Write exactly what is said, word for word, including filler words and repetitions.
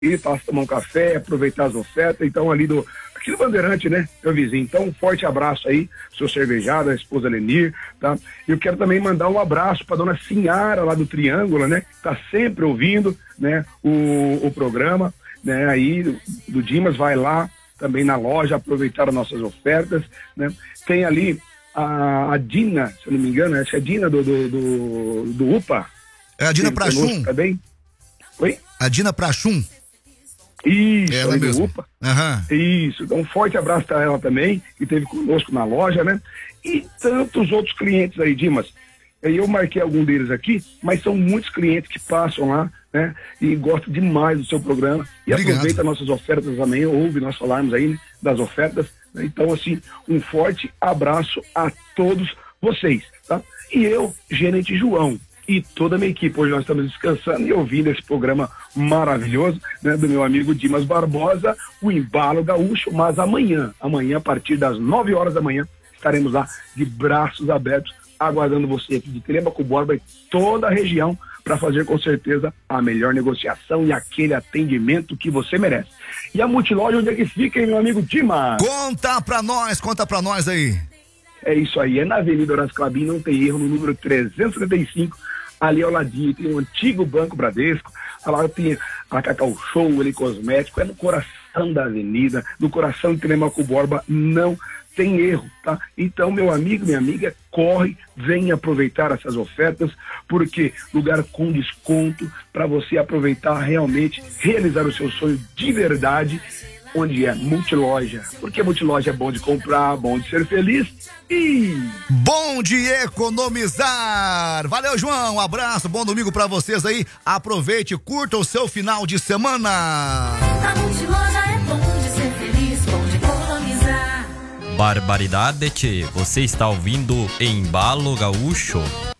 ir, passa tomar um café, aproveitar as ofertas. Então, ali do aqui no Bandeirante, né, meu vizinho. Então, um forte abraço aí, seu cervejado, a esposa Lenir, tá? Eu quero também mandar um abraço para dona Sinhara, lá do Triângulo, né, que tá sempre ouvindo, né, o, o programa, né, aí do, do Dimas, vai lá também na loja, aproveitar as nossas ofertas, né? Tem ali a, a Dina, se eu não me engano, acho que é a Dina do, do, do, do U P A. É a Dina Prachum? Também. Oi? A Dina Prachum. Isso, ela mesmo. U P A. Uhum. Isso, então um forte abraço para ela também, que esteve conosco na loja, né? E tantos outros clientes aí, Dimas. Eu marquei algum deles aqui, mas são muitos clientes que passam lá, né? E gostam demais do seu programa. E Obrigado. Aproveita nossas ofertas também, ouve nós falarmos aí, né, das ofertas. Né? Então, assim, um forte abraço a todos vocês, tá? E eu, gerente João, e toda a minha equipe, hoje nós estamos descansando e ouvindo esse programa maravilhoso, né, do meu amigo Dimas Barbosa, o Embalo Gaúcho, mas amanhã, amanhã a partir das nove horas da manhã, estaremos lá de braços abertos, aguardando você aqui de Telemaco Borba e toda a região para fazer com certeza a melhor negociação e aquele atendimento que você merece. E a Multiloja, onde é que fica, hein, meu amigo Dimas? Conta pra nós, conta pra nós aí. É isso aí, é na Avenida Horácio Clabin, não tem erro, no número trezentos e setenta e cinco, ali ao ladinho tem o antigo Banco Bradesco, lá tem a Cacau Show, ele cosmético, é no coração da avenida, no coração de Telemaco Borba, não tem erro, tá? Então, meu amigo, minha amiga, corre, venha aproveitar essas ofertas, porque lugar com desconto para você aproveitar realmente, realizar o seu sonho de verdade, onde é Multiloja, porque Multiloja é bom de comprar, bom de ser feliz e bom de economizar. Valeu, João, um abraço, bom domingo pra vocês aí, aproveite, curta o seu final de semana. A Multiloja é bom de ser feliz, bom de economizar. Barbaridade, tchê, você está ouvindo Embalo Gaúcho.